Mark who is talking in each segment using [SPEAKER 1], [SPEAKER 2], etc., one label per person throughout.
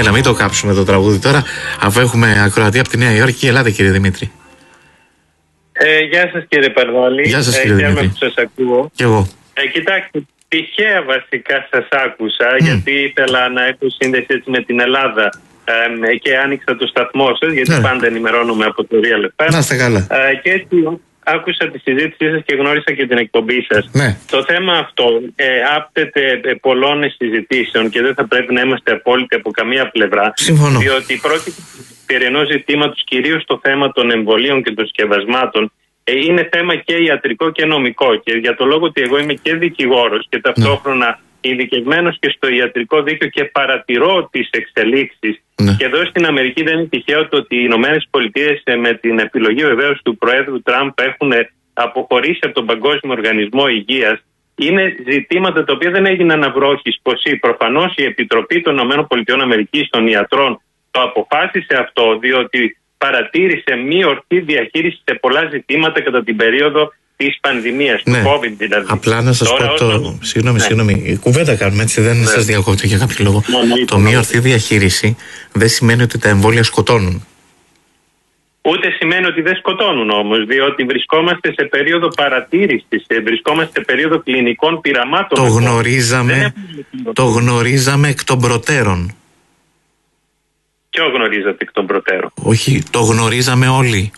[SPEAKER 1] Έλα, μην το κάψουμε το τραγούδι τώρα, αφού έχουμε ακροατή από τη Νέα Υόρκη. Ελάτε, κύριε Δημήτρη.
[SPEAKER 2] Γεια σας, κύριε Παρβάλη.
[SPEAKER 1] Γεια σας, κύριε Δημήτρη.
[SPEAKER 2] Που σας ακούω.
[SPEAKER 1] Κι εγώ.
[SPEAKER 2] Κοιτάξτε, τυχαία βασικά σας άκουσα, γιατί ήθελα να έχω σύνδεση έτσι με την Ελλάδα και άνοιξα το σταθμό σας, γιατί πάντα ενημερώνομαι από το Real FM.
[SPEAKER 1] Να είστε καλά.
[SPEAKER 2] Και έτσι άκουσα τη συζήτησή σας και γνώρισα και την εκπομπή σας.
[SPEAKER 1] Ναι.
[SPEAKER 2] Το θέμα αυτό άπτεται πολλών συζητήσεων και δεν θα πρέπει να είμαστε απόλυτοι από καμία πλευρά.
[SPEAKER 1] Συμφωνώ.
[SPEAKER 2] Διότι πρόκειται περί ενός ζητήματος, κυρίως το θέμα των εμβολίων και των συσκευασμάτων. Είναι θέμα και ιατρικό και νομικό. Και για το λόγο ότι εγώ είμαι και δικηγόρος και ταυτόχρονα ειδικευμένος και στο ιατρικό δίκαιο και παρατηρώ τις εξελίξεις. Και εδώ στην Αμερική δεν είναι τυχαίο το ότι οι Ηνωμένες Πολιτείες με την επιλογή βεβαίως του Προέδρου Τραμπ έχουν αποχωρήσει από τον Παγκόσμιο Οργανισμό Υγείας. Είναι ζητήματα τα οποία δεν έγιναν αυρόχης ποσή. Προφανώς η Επιτροπή των Ηνωμένων Πολιτειών Αμερικής των Ιατρών το αποφάσισε αυτό, διότι παρατήρησε μη ορθή διαχείριση σε πολλά ζητήματα κατά την περίοδο της πανδημίας, του COVID δηλαδή.
[SPEAKER 1] Απλά να σας πω Συγγνώμη, η κουβέντα κάνουμε έτσι, δεν σας διακόπτω για κάποιο λόγο. Το μη ορθή διαχείριση δεν σημαίνει ότι τα εμβόλια σκοτώνουν.
[SPEAKER 2] Ούτε σημαίνει ότι δεν σκοτώνουν όμως, διότι βρισκόμαστε σε περίοδο παρατήρησης, βρισκόμαστε σε περίοδο κλινικών πειραμάτων.
[SPEAKER 1] Το γνωρίζαμε εκ των προτέρων.
[SPEAKER 2] Ποιο γνωρίζατε εκ των προτέρων?
[SPEAKER 1] Όχι, το γνωρίζαμε όλοι.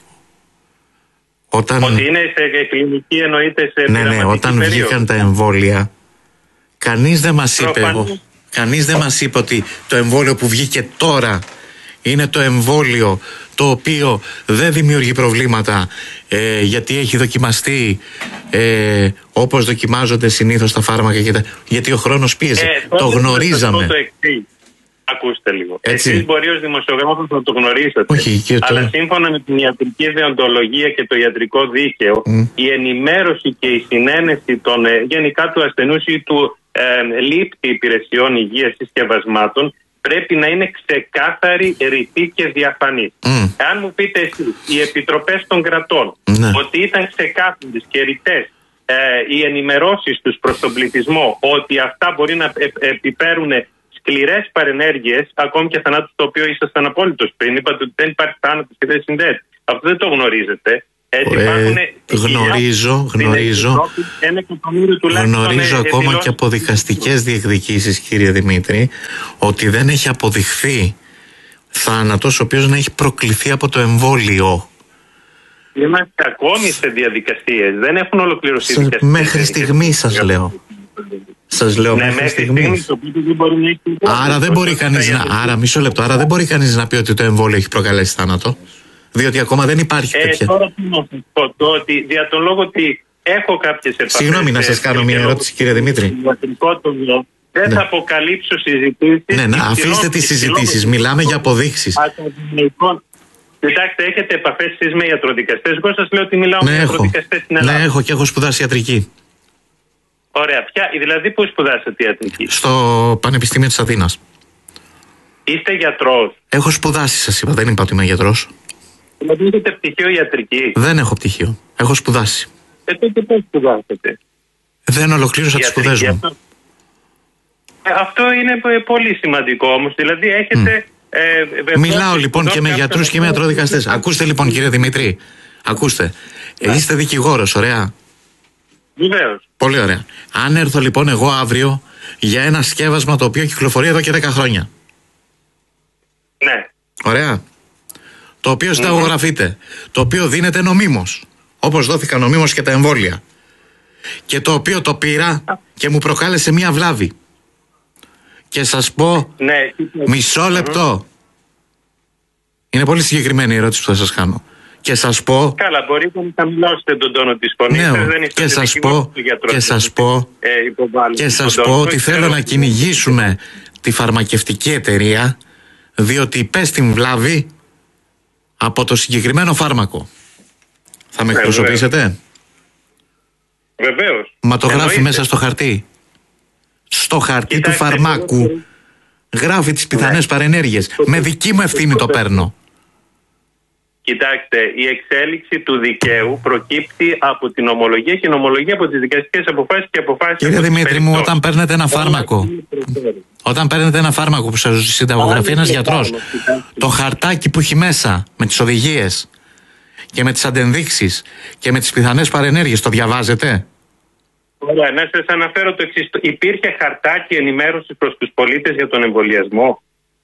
[SPEAKER 2] Ότι είναι σε κλινική, εννοείται σε πειραματική
[SPEAKER 1] Ναι, όταν
[SPEAKER 2] περίοδο.
[SPEAKER 1] Βγήκαν τα εμβόλια, κανείς δεν μας είπε ότι το εμβόλιο που βγήκε τώρα είναι το εμβόλιο το οποίο δεν δημιουργεί προβλήματα, γιατί έχει δοκιμαστεί όπως δοκιμάζονται συνήθως τα φάρμακα γιατί ο χρόνος πίεζε. Το γνωρίζαμε.
[SPEAKER 2] Ακούστε λίγο. Εσείς μπορεί ως δημοσιογράφος να το γνωρίσετε. Αλλά σύμφωνα με την ιατρική δεοντολογία και το ιατρικό δίκαιο, η ενημέρωση και η συνένεση των, γενικά του ασθενούς ή του λήπτη υπηρεσιών υγείας συσκευασμάτων πρέπει να είναι ξεκάθαρη, ρητή και διαφανή. Αν μου πείτε εσείς, οι επιτροπές των κρατών ότι ήταν ξεκάθαρες και ρητές οι ενημερώσεις τους προς τον πληθυσμό ότι αυτά μπορεί να επιφέρουν σκληρές παρενέργειες, ακόμη και θανάτου, το οποίο ήσασταν απόλυτος πριν. Είπατε ότι δεν υπάρχει θάνατος και δεν συνδέεται. Αυτό δεν το γνωρίζετε.
[SPEAKER 1] Γνωρίζω ακόμα και από δικαστικές διεκδικήσεις, κύριε Δημήτρη, ότι δεν έχει αποδειχθεί θάνατος ο οποίος να έχει προκληθεί από το εμβόλιο.
[SPEAKER 2] Είμαστε ακόμη σε διαδικασίες. Δεν έχουν ολοκληρωθεί δικαστικές.
[SPEAKER 1] Μέχρι στιγμή σας λέω. Μέχρι στιγμής. Άρα δεν μπορεί κανείς μισό λεπτό. Άρα δεν μπορεί κανείς να πει ότι το εμβόλιο έχει προκαλέσει θάνατο. Διότι ακόμα δεν υπάρχει τέτοια.
[SPEAKER 2] Τώρα τι να σας πω, ότι δια τον λόγο ότι έχω κάποιες επαφές.
[SPEAKER 1] Συγγνώμη, να σας κάνω μια ερώτηση, κύριε Δημήτρη.
[SPEAKER 2] Δεν θα αποκαλύψω συζητήσεις.
[SPEAKER 1] Ναι, αφήστε τις συζητήσεις. Μιλάμε για αποδείξεις.
[SPEAKER 2] Κοιτάξτε, έχετε επαφές εσείς με ιατροδικαστές? Εγώ σας λέω ότι μιλάω με ιατροδικαστές στην Ελλάδα.
[SPEAKER 1] Ναι, έχω και έχω σπουδάσει ιατρική.
[SPEAKER 2] Ωραία. Δηλαδή πού σπουδάσατε ιατρική?
[SPEAKER 1] Στο Πανεπιστήμιο της Αθήνας.
[SPEAKER 2] Είστε γιατρός?
[SPEAKER 1] Έχω σπουδάσει, σας είπα, δεν είπα ότι είμαι γιατρός.
[SPEAKER 2] Δηλαδή έχετε πτυχίο ιατρική?
[SPEAKER 1] Δεν έχω πτυχίο. Έχω σπουδάσει.
[SPEAKER 2] Τότε πώς σπουδάσατε?
[SPEAKER 1] Δεν ολοκλήρωσα τις σπουδές μου.
[SPEAKER 2] Αυτό είναι πολύ σημαντικό όμως. Δηλαδή έχετε...
[SPEAKER 1] Μιλάω λοιπόν και με γιατρούς και με ιατροδικαστές. Ακούστε λοιπόν, κύριε Δημήτρη. Ακούστε. Είστε δικηγόρος, ωραία?
[SPEAKER 2] Βεβαίως.
[SPEAKER 1] Πολύ ωραία. Αν έρθω λοιπόν εγώ αύριο για ένα σκεύασμα το οποίο κυκλοφορεί εδώ και 10 χρόνια.
[SPEAKER 2] Ναι.
[SPEAKER 1] Ωραία. Το οποίο συνταγογραφείται. Το οποίο δίνεται νομίμως. Όπως δόθηκαν νομίμως και τα εμβόλια. Και το οποίο το πήρα και μου προκάλεσε μία βλάβη. Και σας πω, μισό λεπτό. Είναι πολύ συγκεκριμένη η ερώτηση που θα σας κάνω. Και σας πω...
[SPEAKER 2] Καλά, μπορείτε να χαμηλώσετε τον τόνο της φωνής.
[SPEAKER 1] Και σας πω ότι θέλω να κυνηγήσουμε τη φαρμακευτική εταιρεία, διότι υπέστην βλάβη από το συγκεκριμένο φάρμακο. Θα με εκπροσωπήσετε?
[SPEAKER 2] Βεβαίως.
[SPEAKER 1] Μα το γράφει μέσα στο χαρτί. Στο χαρτί του φαρμάκου γράφει τις πιθανές παρενέργειες. Με δική μου ευθύνη το παίρνω.
[SPEAKER 2] Κοιτάξτε, η εξέλιξη του δικαίου προκύπτει από την ομολογία και η ομολογία από τις δικαστικές αποφάσεις και αποφάσεις.
[SPEAKER 1] Κύριε Δημήτρη μου, όταν παίρνετε ένα φάρμακο, που σας συνταγογραφεί ένας γιατρός, το χαρτάκι που έχει μέσα με τις οδηγίες και με τις αντενδείξεις και με τις πιθανές παρενέργειες, το διαβάζετε?
[SPEAKER 2] Ωραία, να σας αναφέρω το εξής. Υπήρχε χαρτάκι ενημέρωσης προς τους πολίτες για τον εμβολιασμό?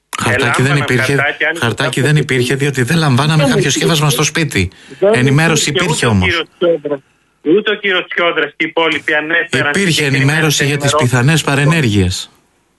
[SPEAKER 1] Χαρτάκι δεν υπήρχε, διότι δεν λαμβάναμε κάποιο σκεύασμα στο σπίτι. Ενημέρωση υπήρχε όμως.
[SPEAKER 2] Ούτε ο κύριος Τσιόδρας και οι υπόλοιποι ανέφεραν.
[SPEAKER 1] Υπήρχε ενημέρωση για τις πιθανές παρενέργειες.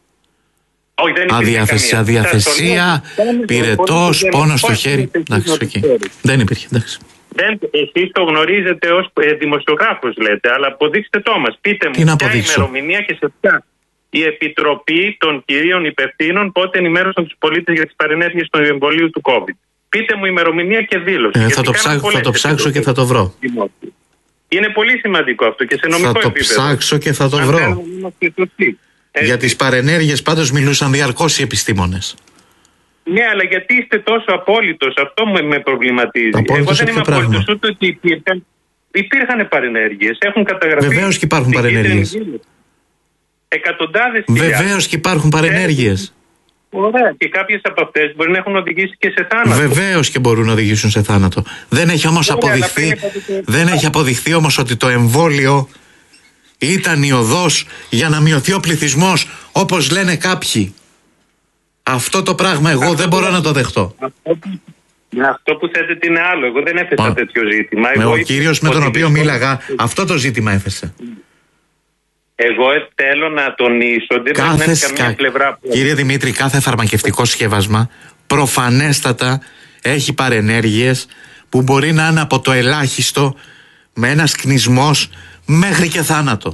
[SPEAKER 1] Αδιαθεσία, πυρετός, πόνο στο χέρι. Εντάξει, δεν υπήρχε, εντάξει.
[SPEAKER 2] Εσείς το γνωρίζετε ως δημοσιογράφος, λέτε, αλλά αποδείξτε το μας. Πείτε μου ποια ημερομηνία και σε ποια η Επιτροπή των κυρίων υπευθύνων πότε ενημέρωσαν τους πολίτες για τις παρενέργειες του εμβολίου του COVID. Πείτε μου ημερομηνία και δήλωση.
[SPEAKER 1] Θα το ψάξω και θα το βρω.
[SPEAKER 2] Είναι πολύ σημαντικό αυτό και σε νομικό επίπεδο.
[SPEAKER 1] Θα το ψάξω και θα το βρω. Για τις παρενέργειες πάντως μιλούσαν διαρκώς οι επιστήμονες.
[SPEAKER 2] Ναι, αλλά γιατί είστε τόσο απόλυτος? Αυτό με προβληματίζει. Εγώ δεν είμαι απόλυτος ούτε ότι υπήρχαν παρενέργειες. Έχουν καταγραφεί.
[SPEAKER 1] Βεβαίως και υπάρχουν παρενέργειες.
[SPEAKER 2] Εκατοντάδες χιλιάδες.
[SPEAKER 1] Βεβαίως και υπάρχουν παρενέργειες.
[SPEAKER 2] Ωραία. Και κάποιες από αυτές μπορεί να έχουν οδηγήσει και σε θάνατο.
[SPEAKER 1] Βεβαίως και μπορούν να οδηγήσουν σε θάνατο. Δεν έχει όμως αποδειχθεί όμως ότι το εμβόλιο ήταν η οδός για να μειωθεί ο πληθυσμός, όπως λένε κάποιοι. Αυτό το πράγμα εγώ δεν μπορώ να το δεχτώ.
[SPEAKER 2] Αυτό που θέτεται είναι άλλο. Εγώ δεν έθεσα τέτοιο ζήτημα.
[SPEAKER 1] Ο κύριος με τον οποίο μίλαγα αυτό το ζήτημα έθεσε.
[SPEAKER 2] Εγώ θέλω να τονίσω ότι δεν είναι καμία πλευρά.
[SPEAKER 1] Κύριε Δημήτρη, κάθε φαρμακευτικό σκεύασμα προφανέστατα έχει παρενέργειες που μπορεί να είναι από το ελάχιστο με ένας κνισμός μέχρι και θάνατο.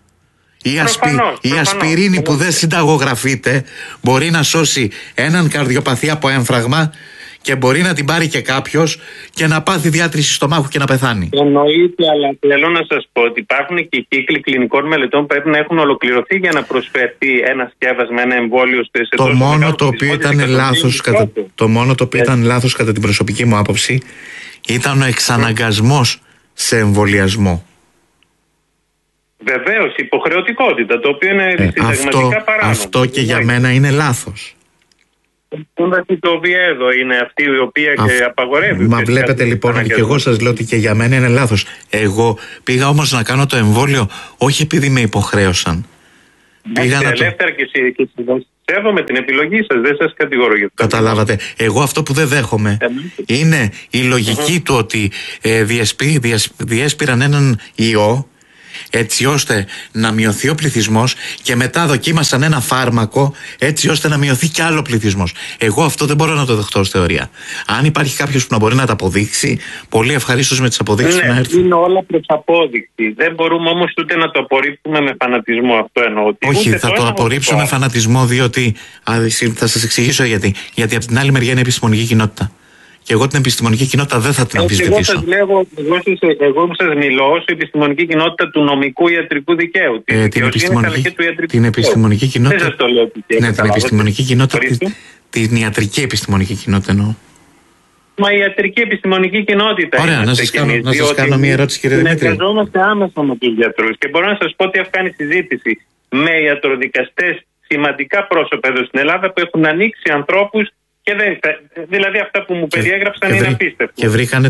[SPEAKER 1] Η ασπιρίνη που δεν συνταγογραφείται μπορεί να σώσει έναν καρδιοπαθή από έμφραγμα και μπορεί να την πάρει και κάποιος και να πάθει διάτρηση στομάχου και να πεθάνει.
[SPEAKER 2] Εννοείται, αλλά θέλω να σας πω ότι υπάρχουν και κύκλοι κλινικών μελετών που πρέπει να έχουν ολοκληρωθεί για να προσφερθεί ένα σκεύασμα, ένα εμβόλιο σε
[SPEAKER 1] το μόνο το οποίο ήταν λάθος ήταν λάθος κατά την προσωπική μου άποψη ήταν ο εξαναγκασμός σε εμβολιασμό.
[SPEAKER 2] Βεβαίως, υποχρεωτικότητα, το οποίο είναι συνταγματικά παράνομο.
[SPEAKER 1] Αυτό και για μένα είναι λάθος.
[SPEAKER 2] Το Οβιέδο είναι αυτή η οποία απαγορεύει.
[SPEAKER 1] Μα βλέπετε λοιπόν, και εγώ σας λέω ότι και για μένα είναι λάθος. Εγώ πήγα όμως να κάνω το εμβόλιο όχι επειδή με υποχρέωσαν.
[SPEAKER 2] Πήγα ελεύθερα και σέβομαι την επιλογή σας, δεν σας κατηγορώ για αυτό.
[SPEAKER 1] Καταλάβατε. Εγώ αυτό που δεν δέχομαι είναι η λογική του ότι διέσπηραν έναν ιό έτσι ώστε να μειωθεί ο πληθυσμός και μετά δοκίμασαν ένα φάρμακο έτσι ώστε να μειωθεί κι άλλο πληθυσμός. Εγώ αυτό δεν μπορώ να το δεχτώ ως θεωρία. Αν υπάρχει κάποιος που να μπορεί να τα αποδείξει, πολύ ευχαρίστως με τις αποδείξεις να έρθει.
[SPEAKER 2] Είναι όλα προς απόδειξη. Δεν μπορούμε όμως ούτε να το απορρίψουμε με φανατισμό. Αυτό εννοώ.
[SPEAKER 1] Όχι, θα το απορρίψω με φανατισμό, διότι θα σας εξηγήσω γιατί. Γιατί από την άλλη μεριά είναι επιστημονική κοινότητα. Και εγώ την επιστημονική κοινότητα δεν θα την αμφισβητήσω.
[SPEAKER 2] Εγώ σας μιλώ ως επιστημονική κοινότητα του νομικού ιατρικού δικαίου.
[SPEAKER 1] Την επιστημονική κοινότητα.
[SPEAKER 2] Δεν σας το λέω.
[SPEAKER 1] Ναι, την επιστημονική κοινότητα. Την ιατρική επιστημονική κοινότητα εννοώ.
[SPEAKER 2] Μα η ιατρική επιστημονική κοινότητα.
[SPEAKER 1] Ωραία, να σας κάνω μια ερώτηση, κύριε Δημήτρη.
[SPEAKER 2] Συνεργαζόμαστε άμεσα με τους γιατρούς και μπορώ να σας πω ότι έχω κάνει συζήτηση με ιατροδικαστές, σημαντικά πρόσωπα εδώ στην Ελλάδα που έχουν ανοίξει ανθρώπους. Δηλαδή αυτά που μου περιέγραψαν είναι απίστευτο.
[SPEAKER 1] Και βρήκανε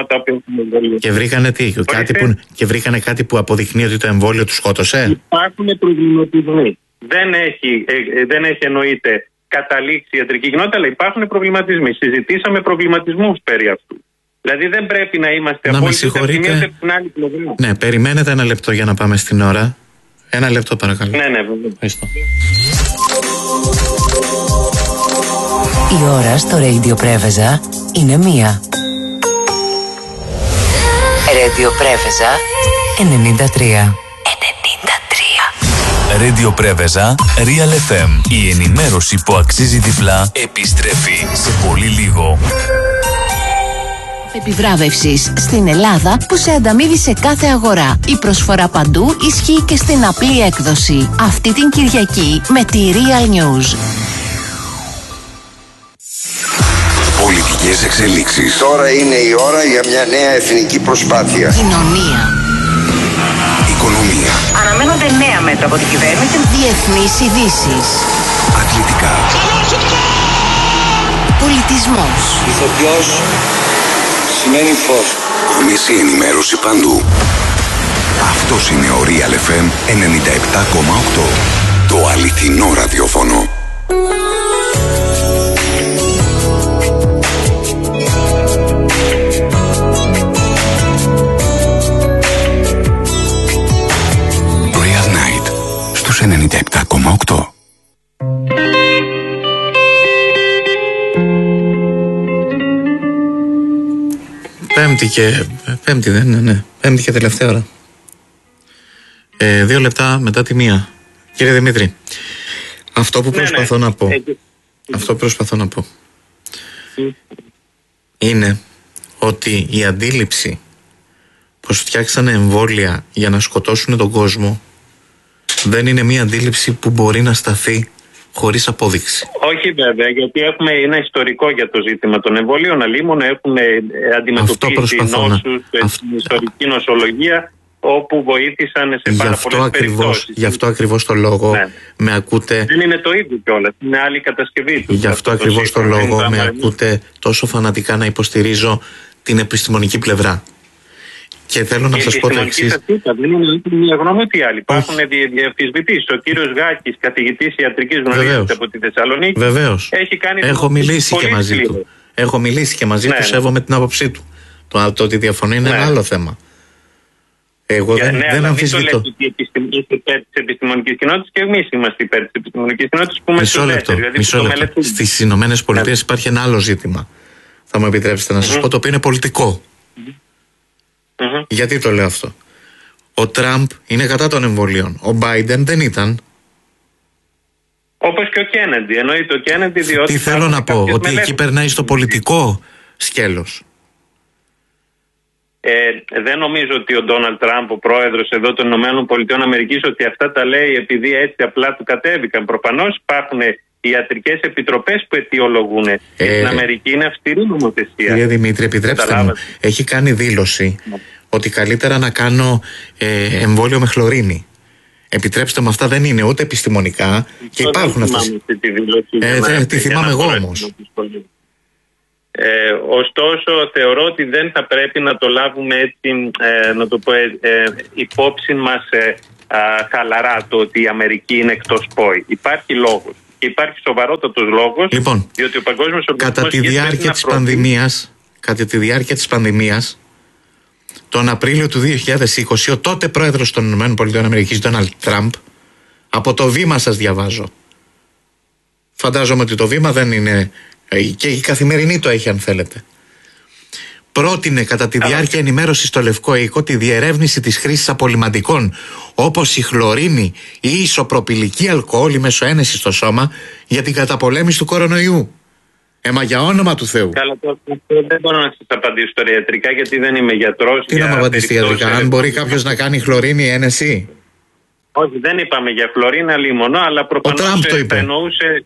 [SPEAKER 1] τι? Και βρήκανε κάτι που αποδεικνύει ότι το εμβόλιο του σκότωσε.
[SPEAKER 2] Υπάρχουν προβληματισμοί. Δεν έχει εννοείται καταλήξει η ιατρική κοινότητα, αλλά υπάρχουν προβληματισμοί. Συζητήσαμε προβληματισμούς περί αυτού. Δηλαδή δεν πρέπει να είμαστε απόλυτοι από την άλλη πλευρά.
[SPEAKER 1] Ναι, περιμένετε ένα λεπτό για να πάμε στην ώρα. Ένα λεπτό παρακαλώ.
[SPEAKER 2] Ναι, βέβαια.
[SPEAKER 1] Ευχαριστώ.
[SPEAKER 3] Η ώρα στο Radio Preveza είναι 1. Radio Preveza 93.
[SPEAKER 4] Radio Preveza Real FM. Η ενημέρωση που αξίζει διπλά επιστρέφει σε πολύ λίγο.
[SPEAKER 3] Επιβράβευσης στην Ελλάδα που σε ανταμείβει σε κάθε αγορά. Η προσφορά παντού ισχύει και στην απλή έκδοση. Αυτή την Κυριακή με τη Real News.
[SPEAKER 4] Πολιτικές
[SPEAKER 5] Τεχνολογικές εξελίξεις.
[SPEAKER 6] Τώρα είναι η ώρα για μια νέα εθνική προσπάθεια.
[SPEAKER 3] Κοινωνία.
[SPEAKER 5] Οικονομία.
[SPEAKER 7] Αναμένονται νέα μέτρα από την κυβέρνηση.
[SPEAKER 3] Διεθνείς ειδήσεις.
[SPEAKER 5] Αθλητικά.
[SPEAKER 3] Πολιτισμός.
[SPEAKER 6] Ηθοποιός σημαίνει φως.
[SPEAKER 5] Άμεση ενημέρωση παντού. Αυτός είναι ο Real FM 97,8. Το αληθινό ραδιόφωνο. Real Night στους 97,8.
[SPEAKER 1] Πέμπτη δεν είναι, ναι. Πέμπτη και τελευταία ώρα. 2 λεπτά μετά τη 1. Κύριε Δημήτρη, αυτό που προσπαθώ να πω, είναι ότι η αντίληψη πως φτιάξανε εμβόλια για να σκοτώσουν τον κόσμο δεν είναι μια αντίληψη που μπορεί να σταθεί χωρίς απόδειξη.
[SPEAKER 2] Όχι βέβαια, γιατί ένα ιστορικό για το ζήτημα των εμβολίων. Αλλήμον έχουν αντιμετωπίσει νόσους στην ιστορική νοσολογία, όπου βοήθησαν σε πάρα πολλές περιπτώσεις.
[SPEAKER 1] Γι' αυτό ακριβώς το λόγο με ακούτε.
[SPEAKER 2] Δεν είναι το ίδιο κιόλας, είναι άλλη κατασκευή του.
[SPEAKER 1] Γι' αυτό ακριβώς το λόγο με ακούτε τόσο φανατικά να υποστηρίζω την επιστημονική πλευρά. Και θέλω να σας πω το εξής.
[SPEAKER 2] Δεν είναι μια γνώμη ούτε άλλη. Υπάρχουν διαφυσβητήσεις. Ο κύριος Γάκης, καθηγητής ιατρικής, γνωρίζεται από τη Θεσσαλονίκη.
[SPEAKER 1] Βεβαίως.
[SPEAKER 2] Έχω
[SPEAKER 1] μιλήσει και μαζί του. Έχω μιλήσει και μαζί του, σέβομαι την άποψη του. Το ότι διαφωνεί είναι ένα άλλο θέμα. Εγώ δεν αμφισβητώ.
[SPEAKER 2] Μην το λέτε ότι είστε υπέρ της επιστημονικής κοινότητας και εμείς είμαστε υπέρ της επιστημονικής κοινότητας που
[SPEAKER 1] μισό λεπτό. Στις Ηνωμένες Πολιτείες υπάρχει ένα άλλο ζήτημα. Θα μου επιτρέψετε να σας πω, το οποίο είναι πολιτικό. Γιατί το λέω αυτό? Ο Τραμπ είναι κατά των εμβολίων. Ο Μπάιντεν δεν ήταν.
[SPEAKER 2] Όπως και ο Κέννεντι. Εννοείται ο Κέννεντι διότι.
[SPEAKER 1] Τι θέλω να πω, ότι εκεί περνάει στο πολιτικό σκέλος.
[SPEAKER 2] Δεν νομίζω ότι ο Ντόναλντ Τραμπ, ο πρόεδρος εδώ των ΗΠΑ, ότι αυτά τα λέει επειδή έτσι απλά του κατέβηκαν. Προφανώς υπάρχουν ιατρικές επιτροπές που αιτιολογούν. Στην Αμερική είναι αυστηρή νομοθεσία.
[SPEAKER 1] Κύριε Δημήτρη, επιτρέψτε μου, έχει κάνει δήλωση ότι καλύτερα να κάνω εμβόλιο με χλωρίνη. Επιτρέψτε μου, αυτά δεν είναι ούτε επιστημονικά και υπάρχουν αυτές. Τη θυμάμαι εγώ όμως.
[SPEAKER 2] Ωστόσο θεωρώ ότι δεν θα πρέπει να το λάβουμε έτσι, να το πω υπόψη μας χαλαρά το ότι η Αμερική είναι εκτός ΠΟΗ. Υπάρχει λόγος και υπάρχει σοβαρότατος λόγος,
[SPEAKER 1] λοιπόν,
[SPEAKER 2] διότι ο Παγκόσμιος Οργανισμός
[SPEAKER 1] κατά τη διάρκεια της πανδημίας τον Απρίλιο του 2020 ο τότε πρόεδρος των ΗΠΑ, Ντόναλντ Τραμπ, από το Βήμα σας διαβάζω, φαντάζομαι ότι το Βήμα δεν είναι, και η Καθημερινή το έχει αν θέλετε, πρότεινε κατά τη διάρκεια ενημέρωση στο Λευκό Οίκο τη διερεύνηση της χρήσης απολυμαντικών όπως η χλωρίνη ή η ισοπροπυλική αλκοόλ μέσω ένεσης στο σώμα για την καταπολέμηση του κορονοϊού. Μα για όνομα του Θεού.
[SPEAKER 2] Καλά, δεν μπορώ να σας απαντήσω τώρα ιατρικά, γιατί δεν είμαι γιατρός.
[SPEAKER 1] Τι να μου απαντήσετε ιατρικά, αν μπορεί κάποιος να κάνει χλωρίνη ένεση?
[SPEAKER 2] Όχι, δεν είπαμε για χλωρίνα λίμωνο, αλλά προφανώς θα εννοούσε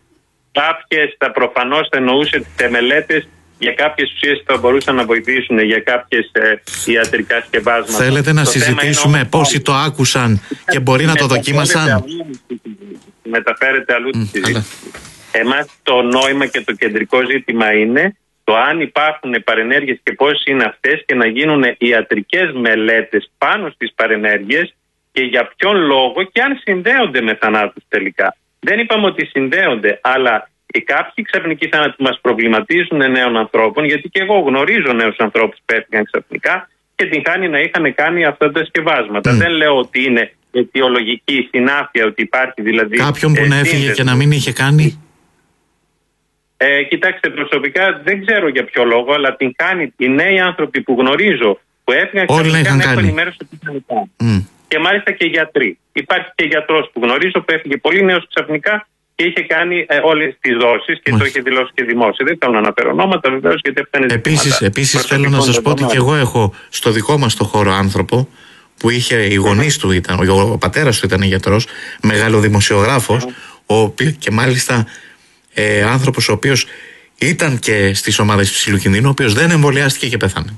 [SPEAKER 2] τις μελέτες για κάποιες ουσίες που θα μπορούσαν να βοηθήσουν για κάποιες ιατρικά σκευάσματα.
[SPEAKER 1] Θέλετε να συζητήσουμε πόσοι το άκουσαν και μπορεί να το δοκίμασαν?
[SPEAKER 2] Μεταφέρεται αλλού τη συζήτηση. Εμάς το νόημα και το κεντρικό ζήτημα είναι το αν υπάρχουν παρενέργειες και πόσες είναι αυτές και να γίνουν ιατρικές μελέτες πάνω στις παρενέργειες και για ποιον λόγο και αν συνδέονται με θανάτους τελικά. Δεν είπαμε ότι συνδέονται, αλλά κάποιοι ξαφνικοί θάνατοι μας προβληματίζουν νέων ανθρώπων, γιατί και εγώ γνωρίζω νέους ανθρώπους που έφυγαν ξαφνικά και την χάνει να είχαν κάνει αυτά τα σκευάσματα. Δεν λέω ότι είναι αιτιολογική συνάφεια, ότι υπάρχει δηλαδή.
[SPEAKER 1] Κάποιον που να έφυγε και να μην είχε κάνει.
[SPEAKER 2] Κοιτάξτε, προσωπικά δεν ξέρω για ποιο λόγο, αλλά την κάνει οι νέοι άνθρωποι που γνωρίζω που έφυγαν ξαφνικά να έχουν ενημέρωση ότι είχαν κάνει. Και μάλιστα και γιατροί. Υπάρχει και γιατρός που γνωρίζω που έφυγε πολύ νέος ξαφνικά και είχε κάνει όλες τις δόσεις και το είχε δηλώσει και δημόσια. Δεν θέλω να αναφέρω ονόματα βεβαίως, γιατί αυτά είναι ζητήματα.
[SPEAKER 1] Επίσης θέλω να σας πω ότι και εγώ έχω στο δικό μας το χώρο άνθρωπο που είχε, οι γονείς του ήταν, ο πατέρας του ήταν γιατρός, μεγάλο δημοσιογράφος, και μάλιστα άνθρωπος ο οποίος ήταν και στις ομάδες υψηλού κινδύνου, ο οποίος δεν εμβολιάστηκε και πέθανε.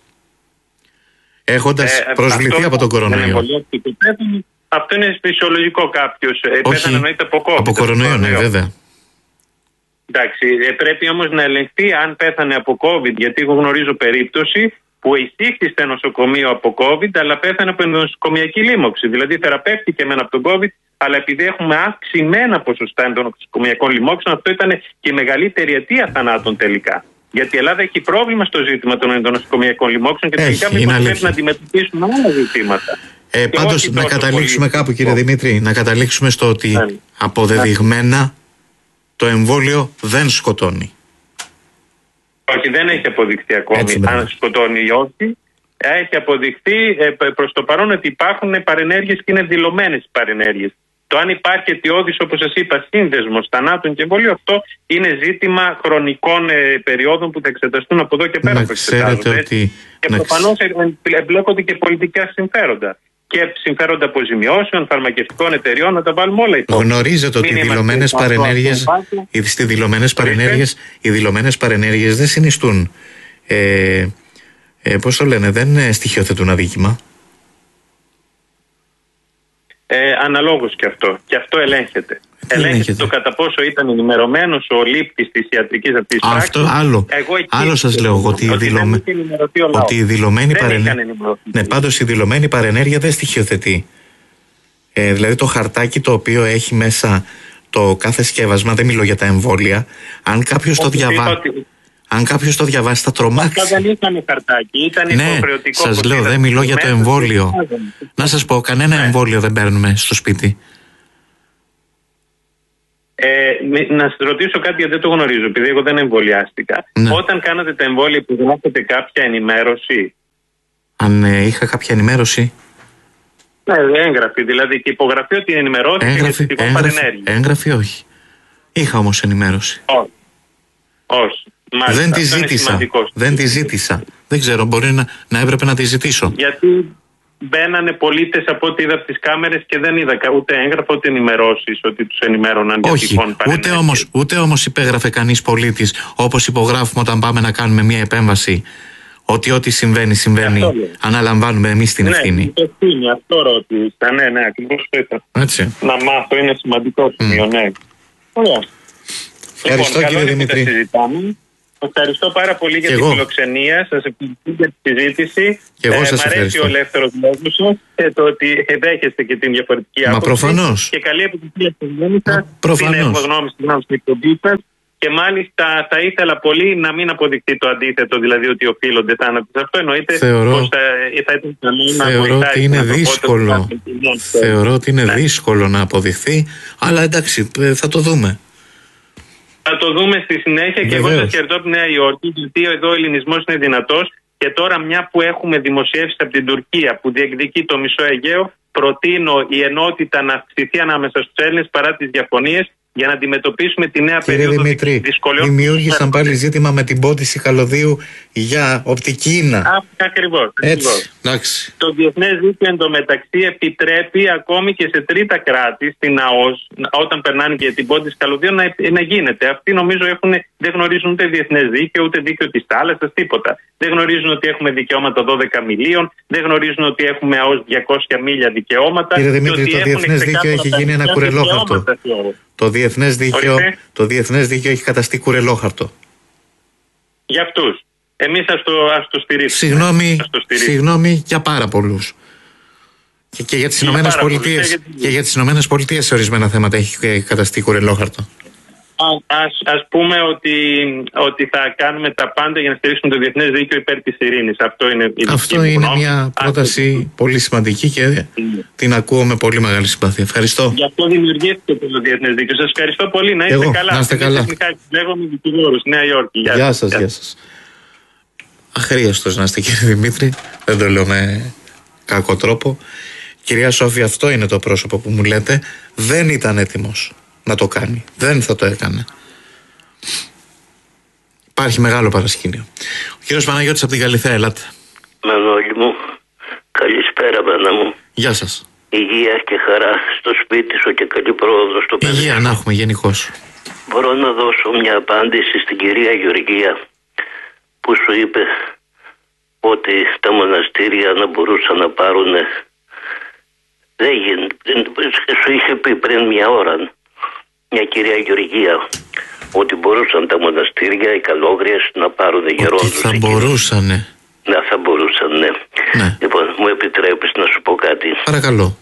[SPEAKER 1] Έχοντας προσβληθεί από τον κορονοϊό.
[SPEAKER 2] Αυτό είναι φυσιολογικό. Κάποιος πέθανε εννοείται από COVID.
[SPEAKER 1] Από κορονοϊό, ναι, βέβαια.
[SPEAKER 2] Εντάξει, πρέπει όμως να ελεγχθεί αν πέθανε από COVID, γιατί εγώ γνωρίζω περίπτωση που εισήχθη στο νοσοκομείο από COVID, αλλά πέθανε από ενδονοσοκομιακή λίμωξη. Δηλαδή θεραπεύτηκε μεν από τον COVID, αλλά επειδή έχουμε αυξημένα ποσοστά ενδονοσοκομιακών λοιμώξεων, αυτό ήταν και η μεγαλύτερη αιτία θανάτων τελικά. Γιατί η Ελλάδα έχει πρόβλημα στο ζήτημα των ενδονοσοκομιακών λοιμώξεων και τελικά πρέπει να αντιμετωπίσουμε άλλα ζητήματα.
[SPEAKER 1] Πάντως να καταλήξουμε κάπου, κύριε Δημήτρη, να καταλήξουμε στο ότι αποδεδειγμένα το εμβόλιο δεν σκοτώνει.
[SPEAKER 2] Όχι, δεν έχει αποδειχθεί ακόμη αν σκοτώνει ή όχι. Έχει αποδειχθεί προς το παρόν ότι υπάρχουν παρενέργειες και είναι δηλωμένες παρενέργειες. Το αν υπάρχει αιτιώδης, όπως σας είπα, σύνδεσμος θανάτων και εμβολίου, αυτό είναι ζήτημα χρονικών περιόδων που θα εξεταστούν από εδώ και πέρα.
[SPEAKER 1] Να ξέρετε ότι...
[SPEAKER 2] Και προφανώς εμπλέκονται και πολιτικά συμφέροντα. Και συμφέροντα αποζημιώσεων, φαρμακευτικών εταιριών, να τα βάλουμε όλα υπόψη.
[SPEAKER 1] Γνωρίζετε ότι οι δηλωμένες παρενέργειες δεν συνιστούν, πώς το λένε, δεν στοιχειοθετούν αδίκημα.
[SPEAKER 2] Αναλόγως και αυτό. Και αυτό ελέγχεται. Ελέγχεται το κατά πόσο ήταν ενημερωμένος ο λήπτης της ιατρικής αυτής πράξης.
[SPEAKER 1] Αυτό άλλο σας λέω, ότι η δηλωμένη παρενέργεια... Ναι, πάντως η δηλωμένη παρενέργεια δεν στοιχειοθετεί. Δηλαδή το χαρτάκι το οποίο έχει μέσα το κάθε σκεύασμα, δεν μιλώ για τα εμβόλια, αν κάποιος το διαβάσει θα τρομάξει.
[SPEAKER 2] Αυτά δεν ήταν χαρτάκι, ήταν υποχρεωτικό.
[SPEAKER 1] Σας λέω, δεν μιλώ για το εμβόλιο. Να σας πω, κανένα εμβόλιο δεν παίρνουμε στο σπίτι.
[SPEAKER 2] Να σας ρωτήσω κάτι, γιατί δεν το γνωρίζω, επειδή εγώ δεν εμβολιάστηκα. Όταν κάνατε τα εμβόλια, επιγράφετε κάποια ενημέρωση?
[SPEAKER 1] Αν είχα κάποια ενημέρωση?
[SPEAKER 2] Ναι, έγγραφη, δηλαδή και υπογραφή ότι ενημερώθηκε για παρενέργεια.
[SPEAKER 1] Έγγραφη όχι. Είχα όμως ενημέρωση.
[SPEAKER 2] Όχι. Μάλιστα,
[SPEAKER 1] δεν τη ζήτησα. Δεν ξέρω, μπορεί να έπρεπε να τη ζητήσω.
[SPEAKER 2] Γιατί μπαίνανε πολίτες από ό,τι είδα από τις κάμερες και δεν είδα ούτε έγγραφα ούτε ενημερώσεις ότι τους ενημέρωναν για τυχόν παρενέργειες.
[SPEAKER 1] Ούτε όμως υπέγραφε κανείς πολίτης, όπως υπογράφουμε όταν πάμε να κάνουμε μια επέμβαση, ότι ό,τι συμβαίνει, αναλαμβάνουμε εμείς την ευθύνη.
[SPEAKER 2] Ναι, αυτό ρώτησα. Ναι, ακριβώς το ήθελα να μάθω, είναι σημαντικό σημείο, ναι. Ωραία.
[SPEAKER 1] Ευχαριστώ, κύριε Δημήτρη.
[SPEAKER 2] Ευχαριστώ πάρα πολύ για την φιλοξενία. Σας ευχαριστώ για τη συζήτηση.
[SPEAKER 1] Και εγώ σας
[SPEAKER 2] ευχαριστώ. Μ' αρέσει ο ελεύθερος λόγος σας και το ότι δέχεστε και την διαφορετική άποψη.
[SPEAKER 1] Μα προφανώς.
[SPEAKER 2] Και καλή επιτυχία στην γνώμη σας. Την ευγνώμηση στην εκπομπή σας. Και μάλιστα θα ήθελα πολύ να μην αποδειχτεί το αντίθετο, δηλαδή ότι οφείλονται θάνατοι. Αυτό εννοείται πως θα ήταν καλό να βοηθάει.
[SPEAKER 1] Θεωρώ ότι είναι δύσκολο να αποδειχθεί, αλλά εντάξει, θα το δούμε.
[SPEAKER 2] Θα το δούμε στη συνέχεια. Και εγώ σας χαιρετώ από τη Νέα Υόρκη, γιατί εδώ ο ελληνισμός είναι δυνατός. Και τώρα, μια που έχουμε δημοσιεύσει από την Τουρκία που διεκδικεί το μισό Αιγαίο, προτείνω η ενότητα να αυξηθεί ανάμεσα στους Έλληνες παρά τις διαφωνίες, για να αντιμετωπίσουμε τη νέα περίοδο δυσκολιών.
[SPEAKER 1] Δημιούργησαν πάλι ζήτημα με την πόντιση καλωδίου για οπτική ίνα.
[SPEAKER 2] Ακριβώς.
[SPEAKER 1] Το
[SPEAKER 2] διεθνές δίκαιο εντωμεταξύ επιτρέπει ακόμη και σε τρίτα κράτη, στην ΑΟΣ, όταν περνάνε και την πόντιση καλωδίου, να γίνεται. Αυτοί νομίζω δεν γνωρίζουν ούτε διεθνές δίκαιο, ούτε δίκαιο της θάλασσας, τίποτα. Δεν γνωρίζουν ότι έχουμε δικαιώματα 12 μιλίων, δεν γνωρίζουν ότι έχουμε ΑΟΣ 200 μίλια δικαιώματα.
[SPEAKER 1] Κύριε Δημήτρη, το διεθνές δίκαιο έχει γίνει ένα κουρελόχαρτο. Το διεθνές δίκαιο έχει καταστεί κουρελόχαρτο.
[SPEAKER 2] Για αυτούς. Εμείς ας το στηρίξουμε.
[SPEAKER 1] Συγγνώμη για πάρα πολλούς. Και για τις Ηνωμένες Πολιτείες. Και για τις Ηνωμένες Πολιτείες σε ορισμένα θέματα έχει καταστεί κουρελόχαρτο.
[SPEAKER 2] Ας πούμε ότι θα κάνουμε τα πάντα για να στηρίξουμε το διεθνές δίκαιο υπέρ της ειρήνης. Αυτό είναι
[SPEAKER 1] μια πρόταση πολύ σημαντική και την ακούω με πολύ μεγάλη συμπάθεια. Ευχαριστώ.
[SPEAKER 2] Γι' αυτό δημιουργήθηκε το διεθνές δίκαιο. Σας ευχαριστώ πολύ. Να είστε καλά.
[SPEAKER 1] Να είστε καλά.
[SPEAKER 2] Λέγομαι δικηγόρος, Νέα Υόρκη.
[SPEAKER 1] Γεια σας. Αχρίαστος να είστε, κύριε Δημήτρη. Δεν το λέω με κακό τρόπο. Κυρία Σόφη, αυτό είναι το πρόσωπο που μου λέτε. Δεν ήταν έτοιμος να το κάνει. Δεν θα το έκανε. Υπάρχει μεγάλο παρασκήνιο. Ο κύριος Παναγιώτης από την Καλυθέα, ελάτε.
[SPEAKER 8] Μανώλη μου, καλησπέρα μάνα μου.
[SPEAKER 1] Γεια σας.
[SPEAKER 8] Υγεία και χαρά στο σπίτι σου και καλή πρόοδο στο παιδί.
[SPEAKER 1] Υγεία να έχουμε γενικώς.
[SPEAKER 8] μπορώ να δώσω μια απάντηση στην κυρία Γεωργία που σου είπε ότι τα μοναστήρια να μπορούσαν να πάρουν. Δεν γίνεται. Σου είχε πει πριν μια ώρα μια κυρία Γεωργία ότι μπορούσαν τα μοναστήρια, οι καλόγριες να πάρουν γερόντους.
[SPEAKER 1] Θα μπορούσανε.
[SPEAKER 8] Ναι, θα μπορούσαν, ναι. Λοιπόν, μου επιτρέπεις να σου πω κάτι?
[SPEAKER 1] Παρακαλώ.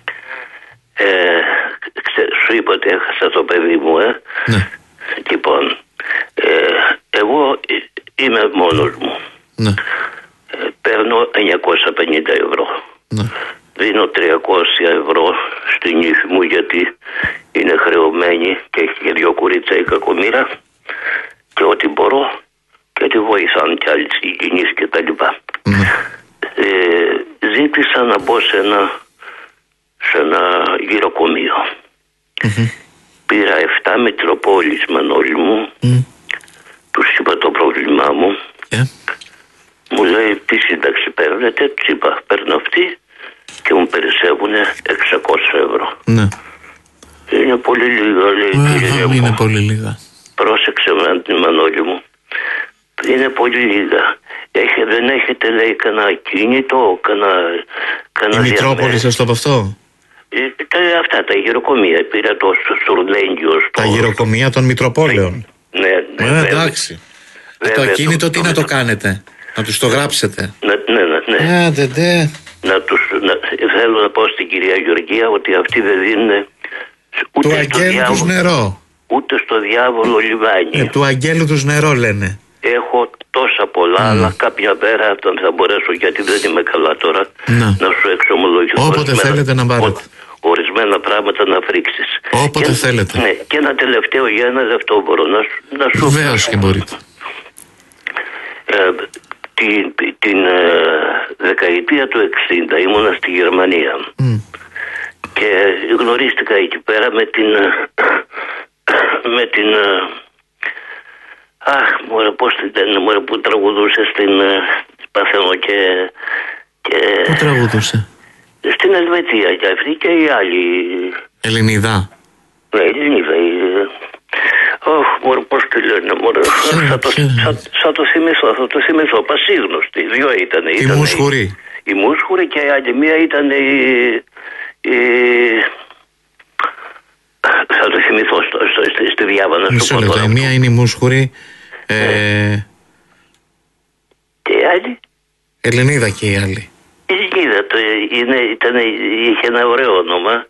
[SPEAKER 8] Σου είπα ότι έχασα το παιδί μου,
[SPEAKER 1] Ναι.
[SPEAKER 8] Λοιπόν, εγώ είμαι μόνος μου.
[SPEAKER 1] Ναι.
[SPEAKER 8] Παίρνω 950 ευρώ.
[SPEAKER 1] Ναι.
[SPEAKER 8] Δίνω 300 ευρώ στην ύφη μου γιατί είναι χρεωμένη και έχει και 2 κορίτσια η κακομοίρα, και ό,τι μπορώ και τη βοηθάνε κι άλλοι συγγενείς και τα λοιπά.
[SPEAKER 1] Ναι.
[SPEAKER 8] Ζήτησα να μπω σε ένα γυροκομείο. Πήρα 7 Μητροπόλεις, Μανώλη μου. Τους είπα το πρόβλημά μου. Μου λέει τι σύνταξη παίρνετε? Τους είπα παίρνω αυτή και μου περισσεύουν 600 ευρώ.
[SPEAKER 1] Ναι.
[SPEAKER 8] Είναι πολύ λίγα, λέει.
[SPEAKER 1] Είναι πολύ λίγα.
[SPEAKER 8] Πρόσεξε με, Μανώλη μου. Είναι πολύ λίγα. Δεν έχετε, λέει, κανένα κίνητο, κανένα.
[SPEAKER 1] Η Μητρόπολη σας το από αυτό?
[SPEAKER 8] Αυτά τα γυροκομεία. Πήρα το Σουρλέγγιος.
[SPEAKER 1] Τα γυροκομεία των Μητροπόλεων.
[SPEAKER 8] Ναι.
[SPEAKER 1] Εντάξει. Το ακίνητο τι να το κάνετε? Να τους το γράψετε?
[SPEAKER 8] Ναι. Θέλω να πω στην κυρία Γεωργία ότι αυτοί δεν δίνουν
[SPEAKER 1] του αγγέλου τους νερό.
[SPEAKER 8] Ούτε στο διάβολο λιβάνι.
[SPEAKER 1] Του αγγέλου τους νερό λένε.
[SPEAKER 8] Έχω τόσα πολλά, αλλά κάποια μέρα όταν θα μπορέσω, γιατί δεν είμαι καλά τώρα, να σου εξομολογηθώ.
[SPEAKER 1] Όποτε θέλετε να πάρετε.
[SPEAKER 8] Ορισμένα πράγματα να φρίξεις.
[SPEAKER 1] Όποτε θέλετε.
[SPEAKER 8] Ναι, και ένα τελευταίο για ένα λεπτό μπορώ να σου.
[SPEAKER 1] Βεβαίως και μπορείτε.
[SPEAKER 8] Την δεκαετία του 60 ήμουνα στη Γερμανία και γνωρίστηκα εκεί πέρα με την πώς την λένε, που τραγουδούσε στην Παθαίνω και
[SPEAKER 1] Πού τραγουδούσε?
[SPEAKER 8] Στην Ελβετία και αυτή και οι άλλοι.
[SPEAKER 1] Ελληνίδα?
[SPEAKER 8] Ναι, Ελληνίδα. Πώς τη λένε, θα το θυμηθώ, πασίγνωστη. Δυο ήταν.
[SPEAKER 1] Η Μούσχουρη.
[SPEAKER 8] Η Μούσχουρη και η άλλη μία ήταν θα το θυμηθώ στη Διάβανα.
[SPEAKER 1] Μισό λεπτό, η μία είναι η Μούσχουρη.
[SPEAKER 8] Και η άλλη?
[SPEAKER 1] Ελληνίδα και η άλλη.
[SPEAKER 8] Ελληνίδα, είχε ένα ωραίο όνομα.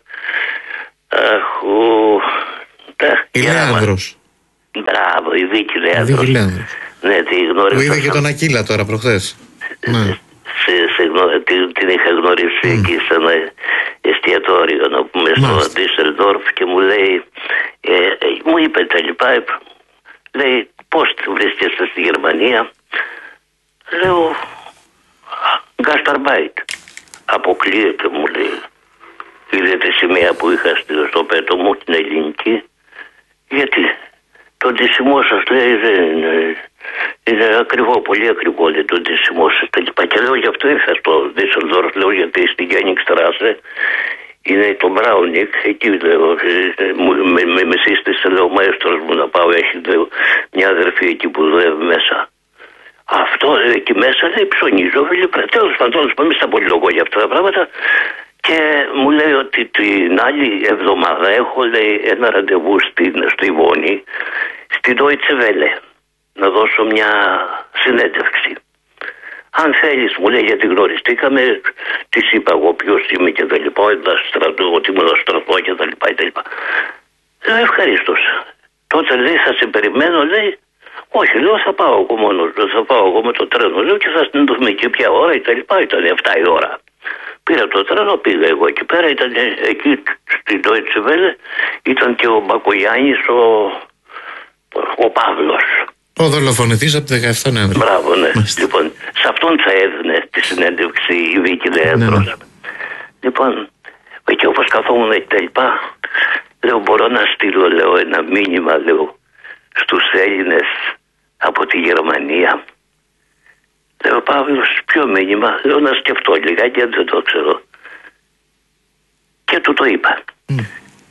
[SPEAKER 1] Η Λέανδρος.
[SPEAKER 8] Μπράβο, η Βίκη Λέανδρος. Ναι, τη γνώρισα.
[SPEAKER 1] Που είδε και τον Ακύλα τώρα προχθές. Ναι.
[SPEAKER 8] Την είχα γνωρίσει εκεί σε ένα εστιατόριο, να πούμε, στο Ντίσσελντορφ, και μου λέει, μου είπε τα λοιπά, λέει, πώς βρίσκεσαι στη Γερμανία? Λέω, Γκασταρμπάιτ. Αποκλείεται, μου λέει. Είδε τη σημαία που είχα στο πέτο μου, την ελληνική? Γιατί το ντύσιμό σας, λέει, δεν είναι ακριβό, πολύ ακριβό, λέει, το ντύσιμό σας. Και λέω, γι' αυτό ήρθα στο Ντίσσελντορφ, λέω, γιατί στη Γκένιγκστράσε είναι το Μπράουνικ, εκεί, λέω, με σύστησε, λέω, ο μαέστρος μου να πάω, έχει, λέω, μια αδερφή εκεί που δουλεύει μέσα. Αυτό, λέει, εκεί μέσα, λέει, ψωνίζω, τέλος πάντων, μην στα πολυλογώ για αυτά τα πράγματα. Και μου λέει ότι την άλλη εβδομάδα έχω, λέει, ένα ραντεβού στη Βόνη, στην Deutsche Welle, να δώσω μια συνέντευξη. Αν θέλεις, μου λέει, γιατί γνωριστήκαμε, της είπα εγώ ποιος είμαι και τα λοιπά, ότι ήμουν στρατό και τα λοιπά, Λέω, ευχαρίστως. Τότε, λέει, θα σε περιμένω, λέει. Όχι, λέω, θα πάω εγώ μόνος, θα πάω εγώ με το τρένο, λέω, και θα συναντηθούμε. Και ποια ώρα, τα λοιπά, ήταν 7 η ώρα. Πήρα το τρένο, πήγα εγώ εκεί πέρα, ήταν εκεί στην Deutsche Welle, ήταν και ο Μπακογιάννης, ο Παύλος. Ο
[SPEAKER 1] δολοφονηθής από τη 17 Νοέμβρη.
[SPEAKER 8] Μπράβο, ναι. Λοιπόν, σε αυτόν θα έδινε τη συνέντευξη η Βίκη Λέανδρος. Ναι. Λοιπόν, εκεί όπως καθόμουν και τα λοιπά, λέω, μπορώ να στείλω, λέω, ένα μήνυμα, λέω, στους Έλληνες από τη Γερμανία? Λέω, Παύλος, ποιο μήνυμα? Λέω, να σκεφτώ λιγάκι, δεν το ξέρω. Και του το είπα.